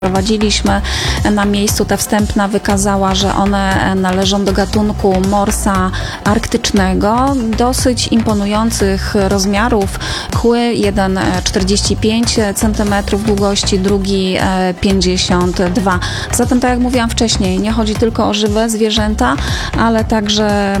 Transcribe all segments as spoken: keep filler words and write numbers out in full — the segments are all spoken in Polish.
Prowadziliśmy na miejscu, ta wstępna wykazała, że one należą do gatunku morsa arktycznego, dosyć imponujących rozmiarów. Kły, jeden czterdzieści pięć centymetrów długości, drugi pięćdziesiąt dwa. Zatem, tak jak mówiłam wcześniej, nie chodzi tylko o żywe zwierzęta, ale także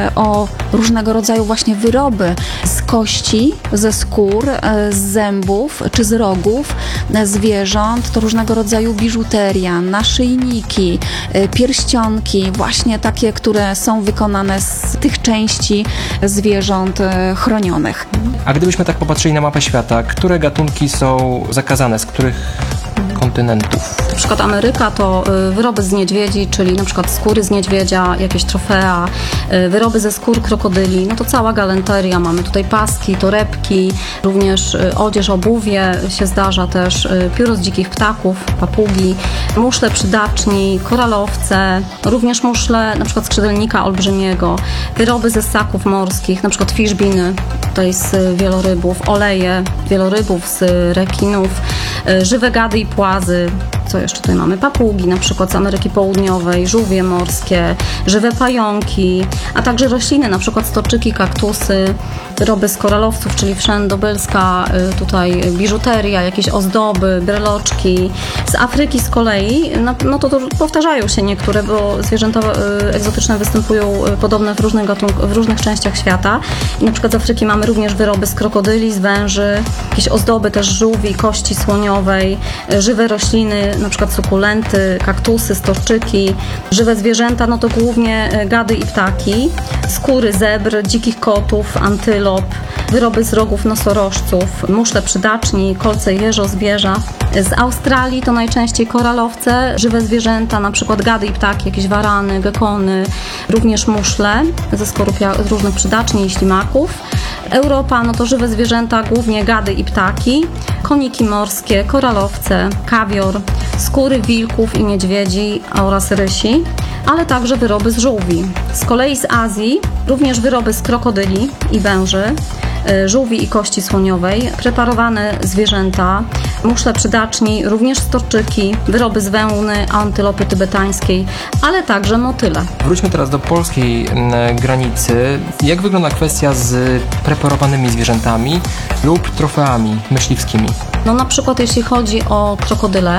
o różnego rodzaju właśnie wyroby z kości, ze skór, z zębów czy z rogów zwierząt. To różnego rodzaju biżuteria, naszyjniki, pierścionki, właśnie takie, które są wykonane z tych części zwierząt chronionych. A gdybyśmy tak popatrzyli na mapę świata, które gatunki są zakazane, z których kontynentów? Na przykład Ameryka to wyroby z niedźwiedzi, czyli na przykład skóry z niedźwiedzia, jakieś trofea, wyroby ze skór krokodyli, no to cała galanteria. Mamy tutaj paski, torebki, również odzież, obuwie się zdarza też, pióro z dzikich ptaków, papugi, muszle przydaczni, koralowce, również muszle na przykład skrzydelnika olbrzymiego, wyroby ze ssaków morskich, na przykład fiszbiny, tutaj z wielorybów, oleje wielorybów, z rekinów, żywe gady i płazy. Co jeszcze tutaj mamy? Papugi, na przykład z Ameryki Południowej, żółwie morskie, żywe pająki, a także rośliny, na przykład stoczyki, kaktusy, wyroby z koralowców, czyli wszędobylska, tutaj biżuteria, jakieś ozdoby, breloczki. Z Afryki z kolei, no, no to, to powtarzają się niektóre, bo zwierzęta egzotyczne występują podobne w różnych, gatunk- w różnych częściach świata. I na przykład z Afryki mamy również wyroby z krokodyli, z węży, jakieś ozdoby też żółwi, kości słoniowej, żywe rośliny, na przykład sukulenty, kaktusy, storczyki, żywe zwierzęta, no to głównie gady i ptaki, skóry zebr, dzikich kotów, antylop, wyroby z rogów nosorożców, muszle przydaczni, kolce jeżozbierza. Z Australii to najczęściej koralowce, żywe zwierzęta, na przykład gady i ptaki, jakieś warany, gekony, również muszle ze skorupia różnych przydaczni i ślimaków. Europa, no to żywe zwierzęta, głównie gady i ptaki, koniki morskie, koralowce, kawior, skóry wilków i niedźwiedzi oraz rysi, ale także wyroby z żółwi. Z kolei z Azji również wyroby z krokodyli i węży, żółwi i kości słoniowej, preparowane zwierzęta, muszle przydaczni, również storczyki, wyroby z wełny, antylopy tybetańskiej, ale także motyle. Wróćmy teraz do polskiej granicy. Jak wygląda kwestia z preparowanymi zwierzętami lub trofeami myśliwskimi? No na przykład jeśli chodzi o krokodyle,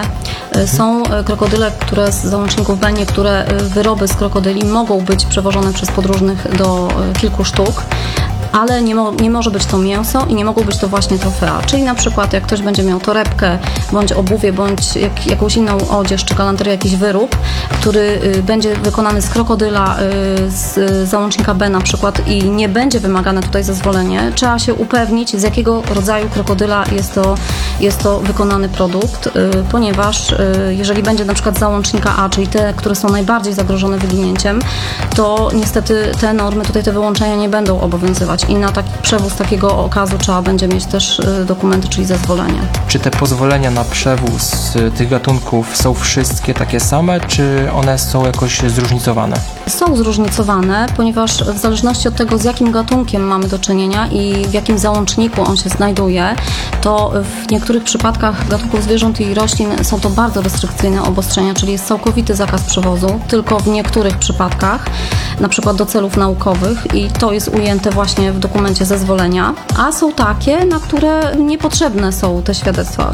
są krokodyle, które z załączników B, niektóre wyroby z krokodyli mogą być przewożone przez podróżnych do kilku sztuk, ale nie, mo- nie może być to mięso i nie mogą być to właśnie trofea. Czyli na przykład jak ktoś będzie miał torebkę, bądź obuwie, bądź jak, jakąś inną odzież, czy galanterię, jakiś wyrób, który y, będzie wykonany z krokodyla, y, z y, załącznika B na przykład i nie będzie wymagane tutaj zezwolenie, trzeba się upewnić, z jakiego rodzaju krokodyla jest to, jest to wykonany produkt, y, ponieważ y, jeżeli będzie na przykład z załącznika A, czyli te, które są najbardziej zagrożone wyginięciem, to niestety te normy, tutaj te wyłączenia nie będą obowiązywać. I na taki przewóz takiego okazu trzeba będzie mieć też dokumenty, czyli zezwolenie. Czy te pozwolenia na przewóz tych gatunków są wszystkie takie same, czy one są jakoś zróżnicowane? Są zróżnicowane, ponieważ w zależności od tego, z jakim gatunkiem mamy do czynienia i w jakim załączniku on się znajduje, to w niektórych przypadkach gatunków zwierząt i roślin są to bardzo restrykcyjne obostrzenia, czyli jest całkowity zakaz przewozu, tylko w niektórych przypadkach, na przykład do celów naukowych i to jest ujęte właśnie w dokumencie zezwolenia, a są takie, na które niepotrzebne są te świadectwa,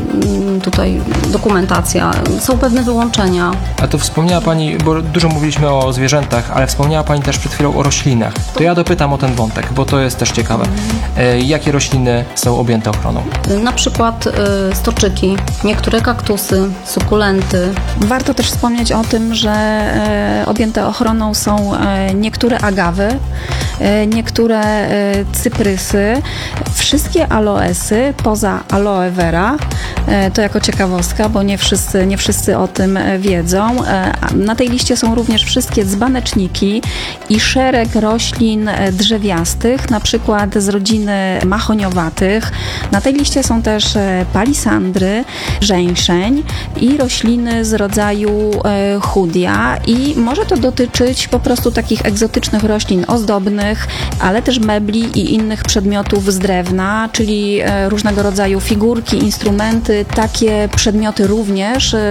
tutaj dokumentacja, są pewne wyłączenia. A to wspomniała Pani, bo dużo mówiliśmy o zwierzętach, ale wspomniała Pani też przed chwilą o roślinach. To ja dopytam o ten wątek, bo to jest też ciekawe. E, jakie rośliny są objęte ochroną? Na przykład y, storczyki, niektóre kaktusy, sukulenty. Warto też wspomnieć o tym, że e, objęte ochroną są e, niektóre agawy, e, niektóre e, cyprysy, wszystkie aloesy poza aloe vera. E, to jako ciekawostka, bo nie wszyscy, nie wszyscy o tym wiedzą. E, na tej liście są również wszystkie dzbaneczniki i szereg roślin drzewiastych, na przykład z rodziny mahoniowatych. Na tej liście są też palisandry, żeńszeń i rośliny z rodzaju chudia i może to dotyczyć po prostu takich egzotycznych roślin ozdobnych, drewnianych, ale też mebli i innych przedmiotów z drewna, czyli e, różnego rodzaju figurki, instrumenty, takie przedmioty również